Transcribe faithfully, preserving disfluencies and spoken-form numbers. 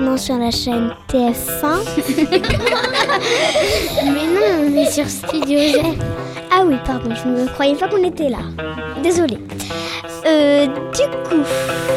maintenant sur la chaîne T F un. Mais non, on est sur Studio G. Ah oui, pardon, je ne croyais pas qu'on était là. Désolée. Euh, du coup...